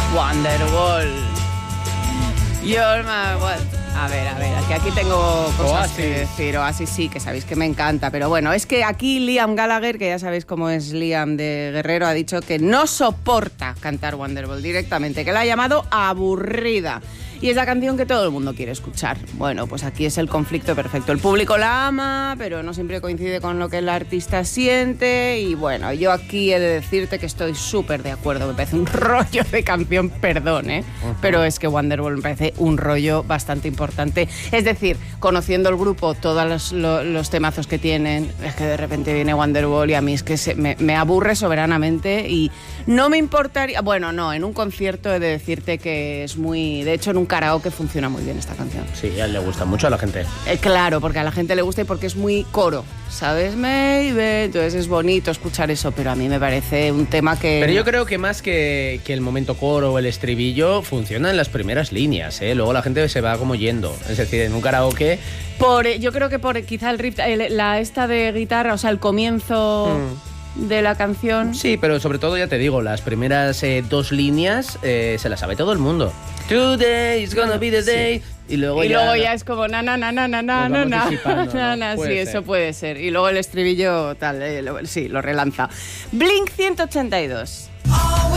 Wonderwall. You're my world. A ver, que aquí tengo cosas que decir. Oasis sí, que sabéis que me encanta. Pero bueno, es que aquí Liam Gallagher, que ya sabéis cómo es Liam de Guerrero, ha dicho que no soporta cantar Wonderwall directamente, que la ha llamado aburrida. Y es la canción que todo el mundo quiere escuchar. Bueno, pues aquí es el conflicto perfecto. El público la ama, pero no siempre coincide con lo que el artista siente. Y bueno, yo aquí he de decirte que estoy súper de acuerdo. Me parece un rollo de canción, perdón, ¿eh? Pero es que Wonderwall me parece un rollo bastante importante. Es decir, conociendo el grupo, todos los temazos que tienen, es que de repente viene Wonderwall y a mí es que me aburre soberanamente y no me importaría... Bueno, no, en un concierto he de decirte que es muy... De hecho, en un karaoke funciona muy bien esta canción. Sí, a él le gusta mucho a la gente. Claro, porque a la gente le gusta y porque es muy coro, ¿sabes? Maybe. Entonces es bonito escuchar eso, pero a mí me parece un tema que... Pero yo creo que más que el momento coro o el estribillo, funciona en las primeras líneas, ¿eh? Luego la gente se va como yendo. Es decir, en un karaoke... Yo creo que por quizá el riff, la esta de guitarra, o sea, el comienzo... de la canción. Sí, pero sobre todo, ya te digo, las primeras 2 líneas se las sabe todo el mundo. Today is gonna be the day. Sí. Y luego ya es como na. Sí, eso puede ser. Y luego el estribillo tal, sí, lo relanza. Blink 182.